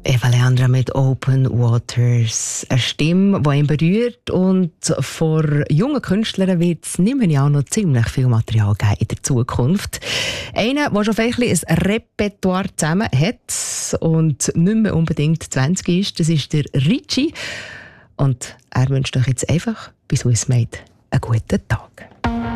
Eva Leandra mit Open Waters. Eine Stimme, die ihn berührt. Und von jungen Künstlern wird es, nehme ich auch noch ziemlich viel Material geben in der Zukunft. Einer, der schon vielleicht ein Repertoire zusammen hat und nicht mehr unbedingt 20 ist, das ist der Ritchie. Und er wünscht euch jetzt einfach bei Swiss Made einen guten Tag.